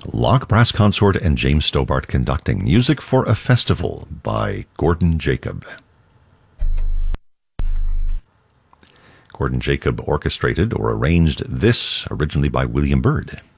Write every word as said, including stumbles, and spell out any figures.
Locke Brass Consort and James Stobart conducting. Music for a Festival by Gordon Jacob. Gordon Jacob orchestrated or arranged this, originally by William Byrd.